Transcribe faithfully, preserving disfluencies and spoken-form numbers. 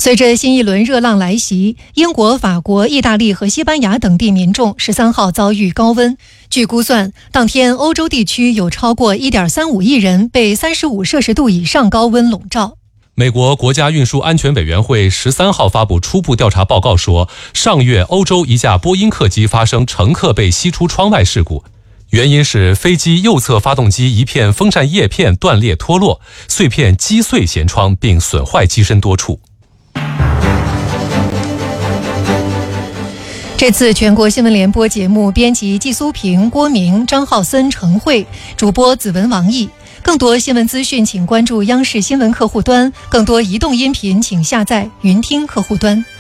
随着新一轮热浪来袭，英国、法国、意大利和西班牙等地民众十三号遭遇高温。据估算，当天欧洲地区有超过 一点三五亿人被三十五摄氏度以上高温笼罩。 美国国家运输安全委员会十三号发布初步调查报告说，上月欧洲一架波音客机发生乘客被吸出窗外事故，原因是飞机右侧发动机一片风扇叶片断裂脱落，碎片击碎舷窗并损坏机身多处。 这次全国新闻联播节目编辑季苏平、郭明、张浩森、陈慧，主播子文、王毅。更多新闻资讯请关注央视新闻客户端，更多移动音频请下载云听客户端。